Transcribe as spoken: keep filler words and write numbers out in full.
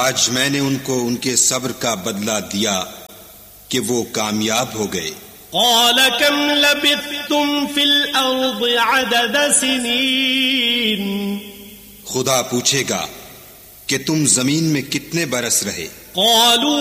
आज मैंने उनको उनके सब्र का बदला दिया कि वो कामयाब हो गए। क़ाल कम लबिथ्तुम फिल अर्द अदद सिनीन, खुदा पूछेगा कि तुम जमीन में कितने बरस रहे। क़ालू